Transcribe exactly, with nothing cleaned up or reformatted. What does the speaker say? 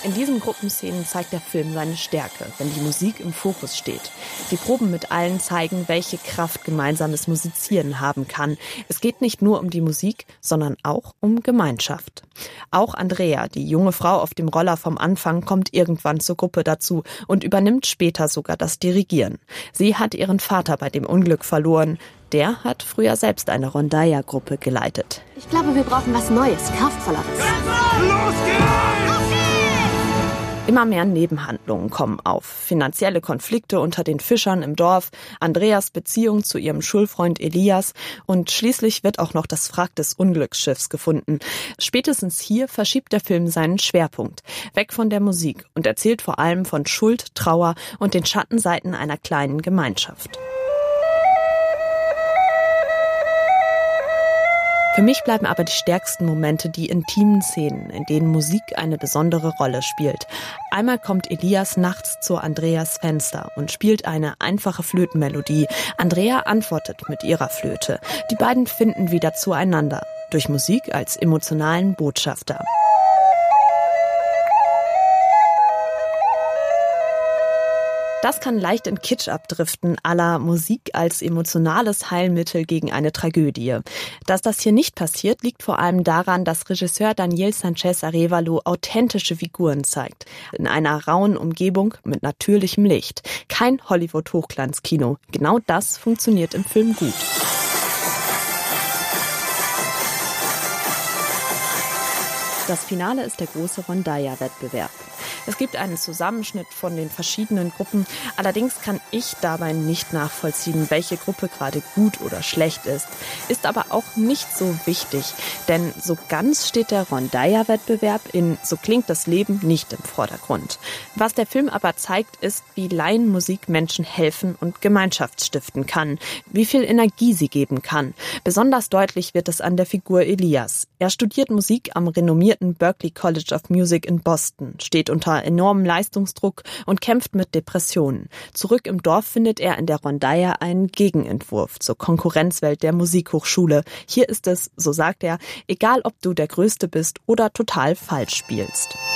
In diesen Gruppenszenen zeigt der Film seine Stärke, wenn die Musik im Fokus steht. Die Proben mit allen zeigen, welche Kraft gemeinsames Musizieren haben kann. Es geht nicht nur um die Musik, sondern auch um Gemeinschaft. Auch Andrea, die junge Frau auf dem Roller vom Anfang, kommt irgendwann zur Gruppe dazu und übernimmt später sogar das Dirigieren. Sie hat ihren Vater bei dem Unglück verloren. Der hat früher selbst eine Rondalla-Gruppe geleitet. Ich glaube, wir brauchen was Neues, Kraftvolleres. Los geht's! Immer mehr Nebenhandlungen kommen auf. Finanzielle Konflikte unter den Fischern im Dorf, Andreas Beziehung zu ihrem Schulfreund Elias und schließlich wird auch noch das Wrack des Unglücksschiffs gefunden. Spätestens hier verschiebt der Film seinen Schwerpunkt. Weg von der Musik und erzählt vor allem von Schuld, Trauer und den Schattenseiten einer kleinen Gemeinschaft. Für mich bleiben aber die stärksten Momente die intimen Szenen, in denen Musik eine besondere Rolle spielt. Einmal kommt Elias nachts zu Andreas Fenster und spielt eine einfache Flötenmelodie. Andrea antwortet mit ihrer Flöte. Die beiden finden wieder zueinander, durch Musik als emotionalen Botschafter. Das kann leicht in Kitsch abdriften, à la Musik als emotionales Heilmittel gegen eine Tragödie. Dass das hier nicht passiert, liegt vor allem daran, dass Regisseur Daniel Sanchez Arévalo authentische Figuren zeigt. In einer rauen Umgebung mit natürlichem Licht. Kein Hollywood-Hochglanzkino. Genau das funktioniert im Film gut. Das Finale ist der große Rondalla-Wettbewerb. Es gibt einen Zusammenschnitt von den verschiedenen Gruppen. Allerdings kann ich dabei nicht nachvollziehen, welche Gruppe gerade gut oder schlecht ist. Ist aber auch nicht so wichtig, denn so ganz steht der Rondalla-Wettbewerb in So klingt das Leben nicht im Vordergrund. Was der Film aber zeigt, ist, wie Laienmusik Menschen helfen und Gemeinschaft stiften kann, wie viel Energie sie geben kann. Besonders deutlich wird es an der Figur Elias. Er studiert Musik am renommierten Berklee College of Music in Boston, steht unter enormem Leistungsdruck und kämpft mit Depressionen. Zurück im Dorf findet er in der Rondalla einen Gegenentwurf zur Konkurrenzwelt der Musikhochschule. Hier ist es, so sagt er, egal ob du der Größte bist oder total falsch spielst.